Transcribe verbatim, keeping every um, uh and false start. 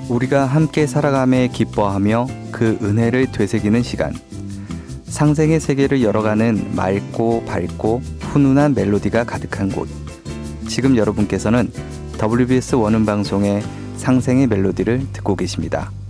우리가 함께 살아감에 기뻐하며 그 은혜를 되새기는 시간. 상생의 세계를 열어가는 맑고 밝고 훈훈한 멜로디가 가득한 곳. 지금 여러분께서는 더블유비에스 원음방송의 상생의 멜로디를 듣고 계십니다.